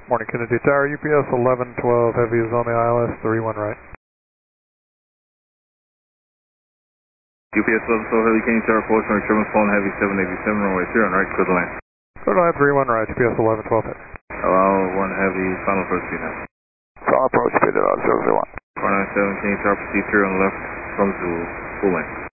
Morning, Kennedy Tower, UPS 1112, heavy is on the ILS, 31 right. UPS 1112, heavy Kennedy Tower, approach, Mark 7, phone heavy 787, runway 3 on right, clear the land. Clear the land, 31 right, UPS 1112 heavy. Allow 1 heavy, final approach speed now. Final approach speed at 001. 497, Kennedy Tower, proceed 3 on the left, from Zulu, full length.